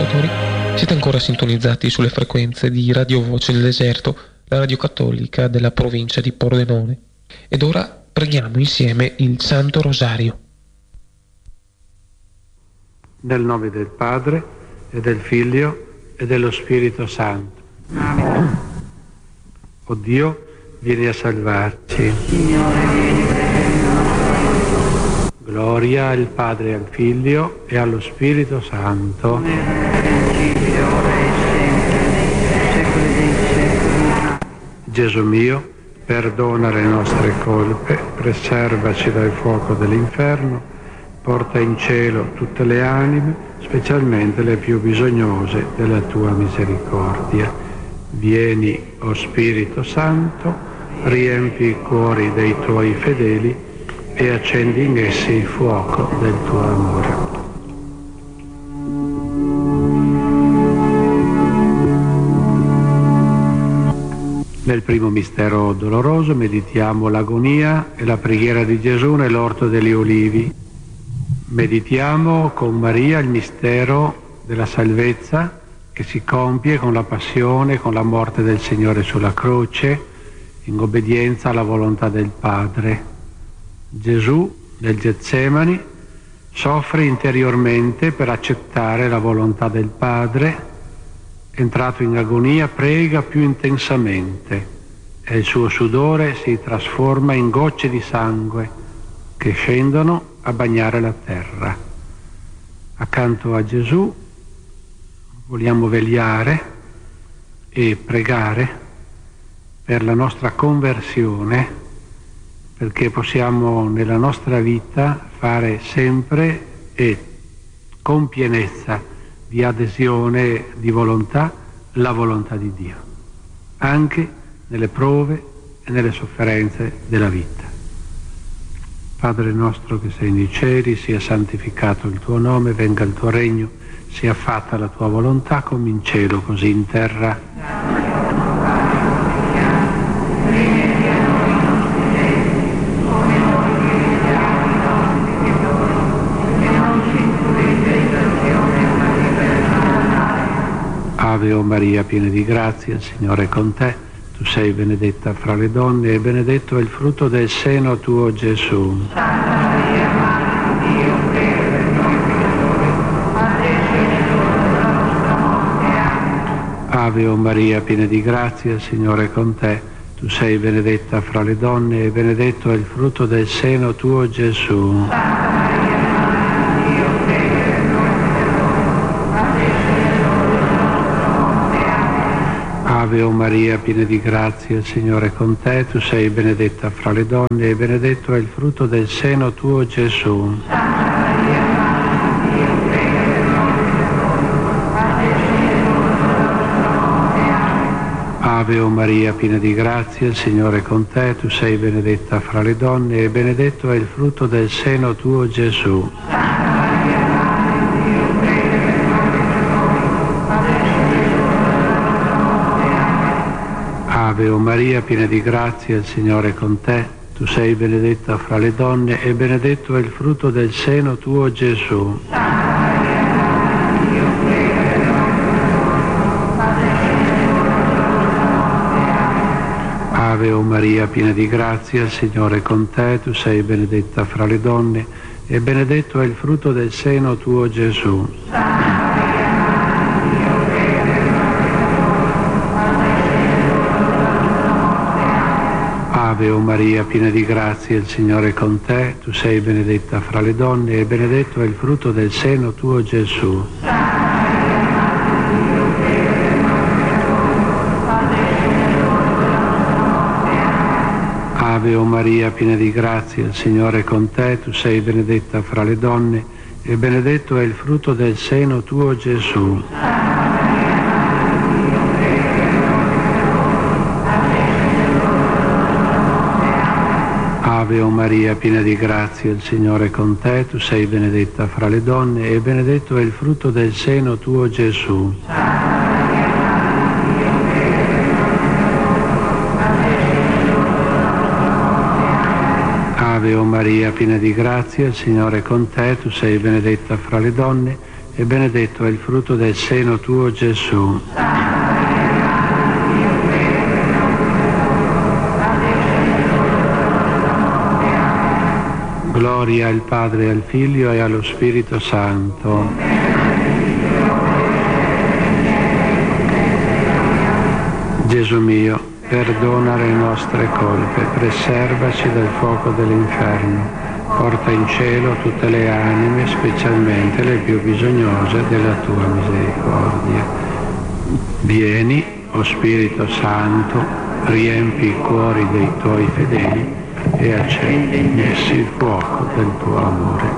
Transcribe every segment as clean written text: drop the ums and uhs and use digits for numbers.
ascoltatori, siete ancora sintonizzati sulle frequenze di Radio Voce del Deserto, la radio cattolica della provincia di Pordenone. Ed ora preghiamo insieme il Santo Rosario. Nel nome del Padre, e del Figlio, e dello Spirito Santo. Amen. O Dio, vieni a salvarci. Gloria al Padre, al Figlio e allo Spirito Santo. Gesù mio, perdona le nostre colpe, preservaci dal fuoco dell'inferno, porta in cielo tutte le anime, specialmente le più bisognose della tua misericordia. Vieni, o Spirito Santo, riempi i cuori dei tuoi fedeli e accendi in essi il fuoco del tuo amore. Nel primo mistero doloroso meditiamo l'agonia e la preghiera di Gesù nell'orto degli Ulivi. Meditiamo con Maria il mistero della salvezza che si compie con la passione, con la morte del Signore sulla croce, in obbedienza alla volontà del Padre. Gesù nel Getsemani soffre interiormente per accettare la volontà del Padre. Entrato in agonia prega più intensamente e il suo sudore si trasforma in gocce di sangue che scendono a bagnare la terra. Accanto a Gesù vogliamo vegliare e pregare per la nostra conversione, perché possiamo nella nostra vita fare sempre e con pienezza di adesione di volontà la volontà di Dio, anche nelle prove e nelle sofferenze della vita. Padre nostro che sei nei cieli, sia santificato il tuo nome, venga il tuo regno, sia fatta la tua volontà come in cielo così in terra. Ave o Maria, piena di grazia, il Signore è con te. Tu sei benedetta fra le donne e benedetto è il frutto del seno tuo, Gesù. Santa Maria, Madre di Dio, prega per noi peccatori, adesso è l'ora della nostra morte. Amen. Ave o Maria, piena di grazia, il Signore è con te. Tu sei benedetta fra le donne e benedetto è il frutto del seno tuo, Gesù. Santa Maria, Madre di Dio, prega per noi peccatori, adesso è l'ora della nostra morte. Amen. Ave o Maria, piena di grazia, il Signore è con te, tu sei benedetta fra le donne e benedetto è il frutto del seno tuo, Gesù. Santa Maria, Madre di Dio, prega per noi peccatori, adesso è l'ora della nostra morte. Amen. Ave o Maria, piena di grazia, il Signore è con te, tu sei benedetta fra le donne e benedetto è il frutto del seno tuo, Gesù. Santa Maria, Madre di Dio, prega per noi peccatori, adesso è l'ora della nostra morte. Amen. Ave o Maria, piena di grazia, il Signore è con te, tu sei benedetta fra le donne e benedetto è il frutto del seno tuo, Gesù. Santa Maria, Madre di Dio, prega per noi peccatori, adesso è l'ora della nostra morte. Amen. Ave o Maria, piena di grazia, il Signore è con te, tu sei benedetta fra le donne e benedetto è il frutto del seno tuo, Gesù. Santa Maria, Madre di Dio, prega per noi peccatori, adesso è l'ora della nostra morte. Amen. Ave o Maria, piena di grazia, il Signore è con te, tu sei benedetta fra le donne e benedetto è il frutto del seno tuo, Gesù. Santa Maria, Madre di Dio, prega per noi peccatori, adesso è l'ora della nostra morte. Amen. Ave o Maria, piena di grazia, il Signore è con te, tu sei benedetta fra le donne e benedetto è il frutto del seno tuo, Gesù. Santa Maria, Madre di Dio, prega per noi peccatori, adesso è l'ora della nostra morte. Amen. Ave o Maria, piena di grazia, il Signore è con te, tu sei benedetta fra le donne e benedetto è il frutto del seno tuo, Gesù. Santa Maria, Madre di Dio, prega per noi peccatori, adesso è l'ora della nostra morte. Amen. Ave o Maria, piena di grazia, il Signore è con te, tu sei benedetta fra le donne e benedetto è il frutto del seno tuo, Gesù. Gloria al Padre, al Figlio e allo Spirito Santo. Gesù mio, perdona le nostre colpe, preservaci dal fuoco dell'inferno, porta in cielo tutte le anime, specialmente le più bisognose della tua misericordia. Vieni, o Spirito Santo, riempi i cuori dei tuoi fedeli e accendi in essi il fuoco del tuo amore.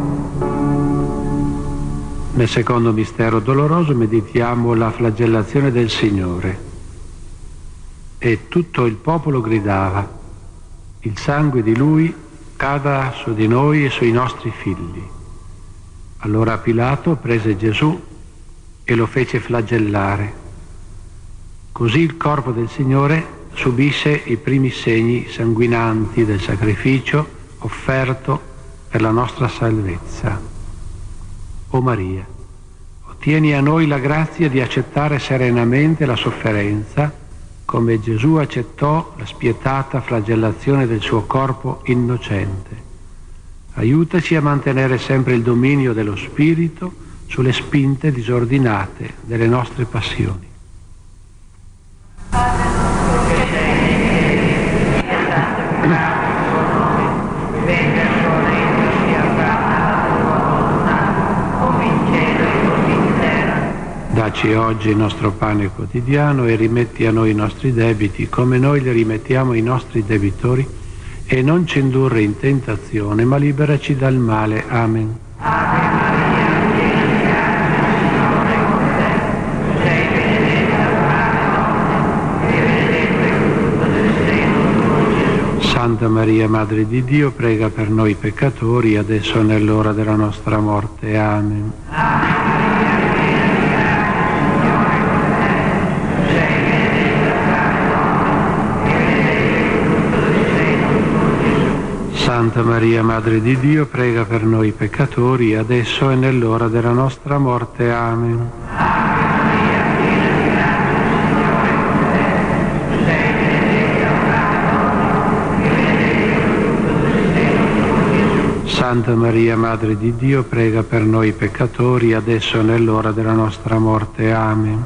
Nel secondo mistero doloroso meditiamo la flagellazione del Signore. E tutto il popolo gridava: il sangue di Lui cada su di noi e sui nostri figli. Allora Pilato prese Gesù e lo fece flagellare. Così il corpo del Signore subisse i primi segni sanguinanti del sacrificio offerto per la nostra salvezza. O Maria, ottieni a noi la grazia di accettare serenamente la sofferenza, come Gesù accettò la spietata flagellazione del suo corpo innocente. Aiutaci a mantenere sempre il dominio dello Spirito sulle spinte disordinate delle nostre passioni. Dacci oggi il nostro pane quotidiano e rimetti a noi i nostri debiti come noi li rimettiamo ai nostri debitori, e non ci indurre in tentazione ma liberaci dal male. Amen. Santa Maria, Madre di Dio, prega per noi peccatori, adesso e nell'ora della nostra morte. Amen. Santa Maria, Madre di Dio, prega per noi peccatori, adesso e nell'ora della nostra morte. Amen. Santa Maria, Madre di Dio, prega per noi peccatori, adesso e nell'ora della nostra morte. Amen.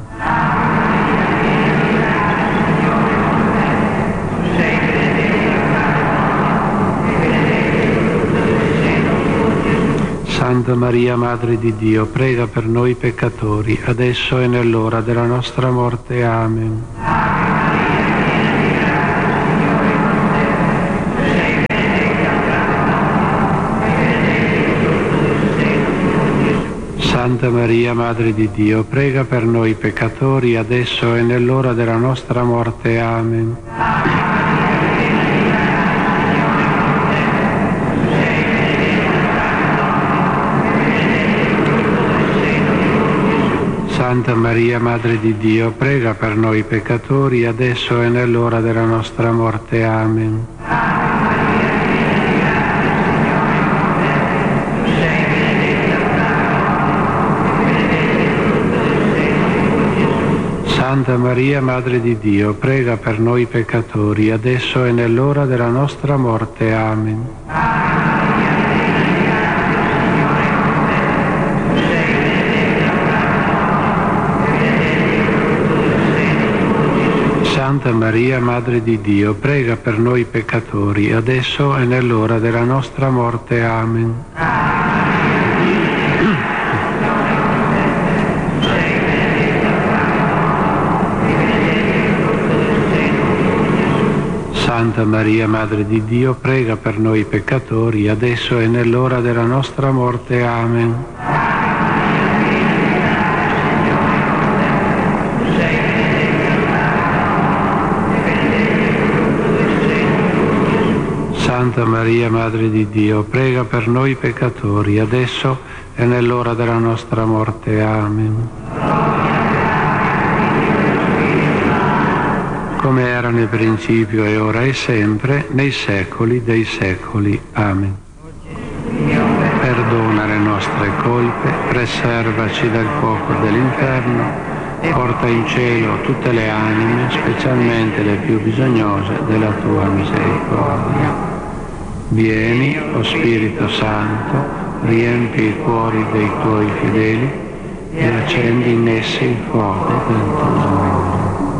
Santa Maria, Madre di Dio, prega per noi peccatori, adesso e nell'ora della nostra morte. Amen. Santa Maria, Madre di Dio, prega per noi peccatori, adesso e nell'ora della nostra morte. Amen. Santa Maria, Madre di Dio, prega per noi peccatori, adesso e nell'ora della nostra morte. Amen. Santa Maria, Madre di Dio, prega per noi peccatori, adesso e nell'ora della nostra morte. Amen. Santa Maria, Madre di Dio, prega per noi peccatori, adesso e nell'ora della nostra morte. Amen. Santa Maria, Madre di Dio, prega per noi peccatori, adesso e nell'ora della nostra morte. Amen. Santa Maria, Madre di Dio, prega per noi peccatori, adesso e nell'ora della nostra morte. Amen. Come era nel principio e ora e sempre, nei secoli dei secoli. Amen. Perdona le nostre nostre colpe, preservaci dal fuoco dell'inferno, porta in cielo tutte le anime, specialmente le più bisognose della tua misericordia. Vieni, o Spirito Santo, riempi i cuori dei tuoi fedeli e accendi in essi il fuoco del tuo amore.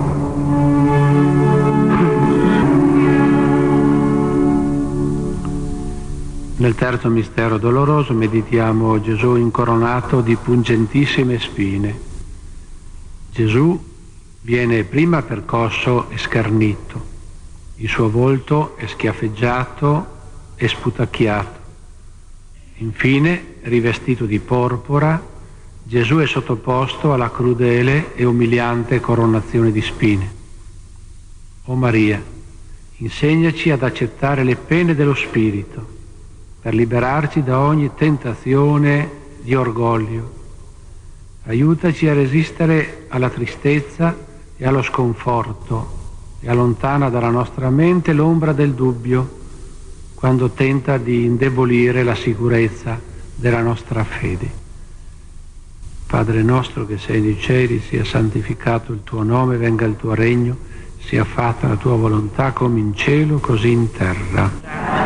Nel terzo mistero doloroso meditiamo Gesù incoronato di pungentissime spine. Gesù viene prima percosso e schernito, il suo volto è schiaffeggiato e sputacchiato. Infine, rivestito di porpora, Gesù è sottoposto alla crudele e umiliante coronazione di spine. O Maria, insegnaci ad accettare le pene dello Spirito, per liberarci da ogni tentazione di orgoglio. Aiutaci a resistere alla tristezza e allo sconforto e allontana dalla nostra mente l'ombra del dubbio quando tenta di indebolire la sicurezza della nostra fede. Padre nostro che sei nei cieli, sia santificato il tuo nome, venga il tuo regno, sia fatta la tua volontà come in cielo così in terra.